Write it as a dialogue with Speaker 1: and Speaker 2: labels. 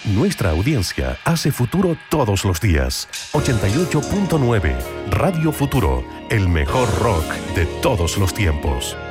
Speaker 1: Nuestra audiencia hace futuro todos los días. 88.9 Radio Futuro, el mejor rock de todos los tiempos.